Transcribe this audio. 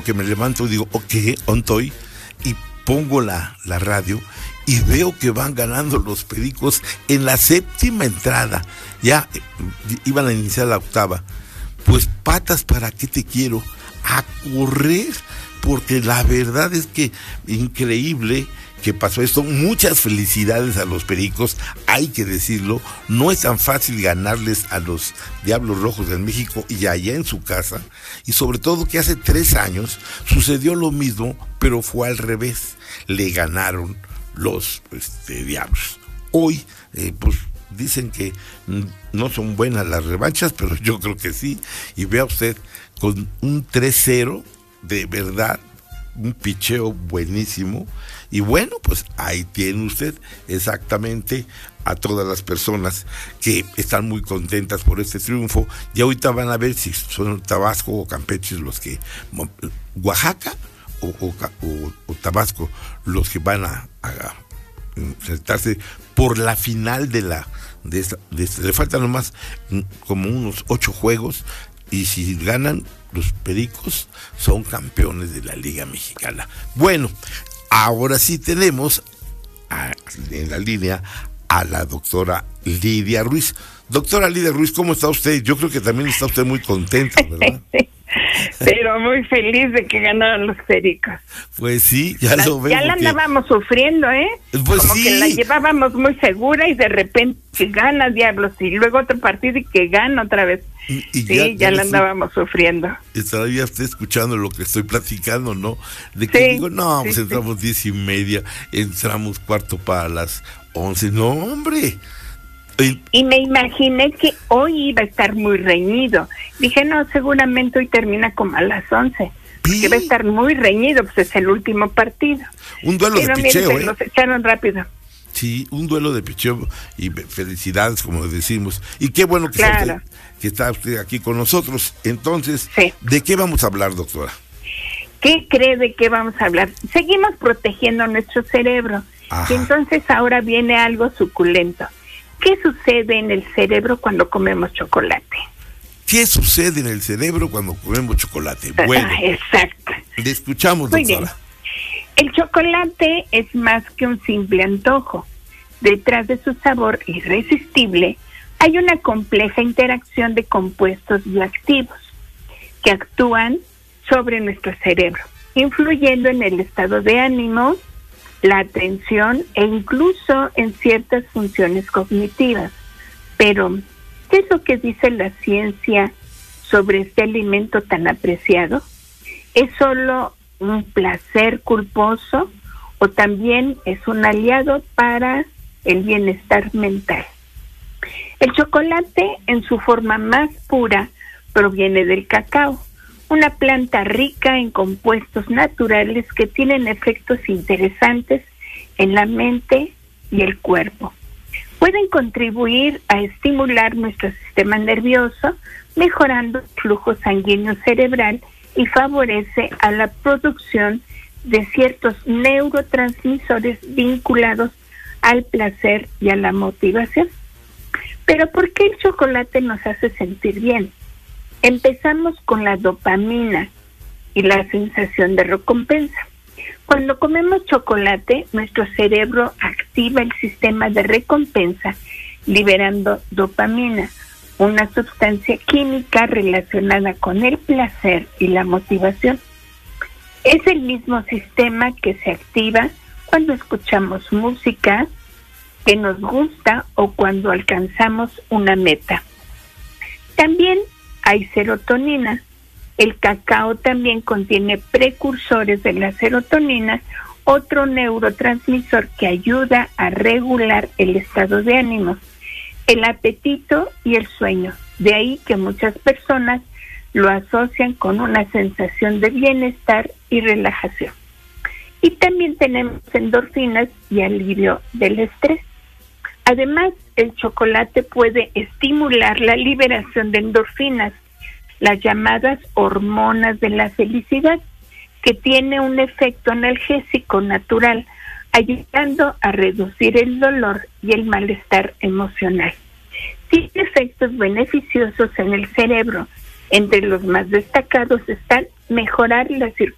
que me levanto y digo, ok, ontoy, y pongo la radio y veo que van ganando los Pericos en la 7ª entrada. Ya iban a iniciar la 8ª. Pues patas, ¿para qué te quiero? A correr, porque la verdad es que increíble que pasó esto. Muchas felicidades a los Pericos, hay que decirlo. No es tan fácil ganarles a los Diablos Rojos del México y allá en su casa, y sobre todo que hace 3 años sucedió lo mismo, pero fue al revés. Le ganaron los Diablos. Hoy pues dicen que no son buenas las revanchas, pero yo creo que sí. Y vea usted, con un 3-0, de verdad, un picheo buenísimo. Y bueno, pues ahí tiene usted exactamente a todas las personas que están muy contentas por este triunfo. Y ahorita van a ver si son Tabasco o Campeche los que, Oaxaca o Tabasco, los que van a enfrentarse por la final de esta. Le faltan nomás como unos 8 juegos, y si ganan, los Pericos son campeones de la Liga Mexicana. Bueno, ahora sí tenemos en la línea a la doctora Lidia Ruiz. Doctora Lidia Ruiz, ¿cómo está usted? Yo creo que también está usted muy contenta, ¿verdad? Pero muy feliz de que ganaron los Pericos. Pues sí, ya lo veo. Ya la andábamos sufriendo, ¿eh? Pues como sí, que la llevábamos muy segura y de repente que gana Diablos y luego otro partido y que gana otra vez. Y sí, ya la andábamos sufriendo. Estaría usted escuchando lo que estoy platicando, ¿no? De que sí, digo, no, pues sí, entramos 10:30, entramos 11:15. No, hombre. Y me imaginé que hoy iba a estar muy reñido. Dije, no, seguramente hoy termina como a las 11. Que va a estar muy reñido, pues es el último partido. Un duelo de picheo, miren, los echaron rápido. Sí, un duelo de picheo, y felicidades, como decimos. Y qué bueno que, está usted aquí con nosotros. Entonces, sí. ¿De qué vamos a hablar, doctora? ¿Qué cree de qué vamos a hablar? Seguimos protegiendo nuestro cerebro. Y entonces ahora viene algo suculento. ¿Qué sucede en el cerebro cuando comemos chocolate? ¿Qué sucede en el cerebro cuando comemos chocolate? Bueno, exacto. Le escuchamos, muy doctora. Bien. El chocolate es más que un simple antojo. Detrás de su sabor irresistible hay una compleja interacción de compuestos bioactivos que actúan sobre nuestro cerebro, influyendo en el estado de ánimo, la atención e incluso en ciertas funciones cognitivas. Pero, ¿qué es lo que dice la ciencia sobre este alimento tan apreciado? ¿Es solo un placer culposo o también es un aliado para el bienestar mental? El chocolate, en su forma más pura, proviene del cacao, una planta rica en compuestos naturales que tienen efectos interesantes en la mente y el cuerpo. Pueden contribuir a estimular nuestro sistema nervioso, mejorando el flujo sanguíneo cerebral y favorece a la producción de ciertos neurotransmisores vinculados al placer y a la motivación. Pero ¿por qué el chocolate nos hace sentir bien? Empezamos con la dopamina y la sensación de recompensa. Cuando comemos chocolate, nuestro cerebro activa el sistema de recompensa, liberando dopamina, una sustancia química relacionada con el placer y la motivación. Es el mismo sistema que se activa cuando escuchamos música que nos gusta o cuando alcanzamos una meta. También hay serotonina. El cacao también contiene precursores de la serotonina, otro neurotransmisor que ayuda a regular el estado de ánimo, el apetito y el sueño. De ahí que muchas personas lo asocian con una sensación de bienestar y relajación. Y también tenemos endorfinas y alivio del estrés. Además, el chocolate puede estimular la liberación de endorfinas, las llamadas hormonas de la felicidad, que tiene un efecto analgésico natural, ayudando a reducir el dolor y el malestar emocional. Tiene efectos beneficiosos en el cerebro. Entre los más destacados están mejorar la circulación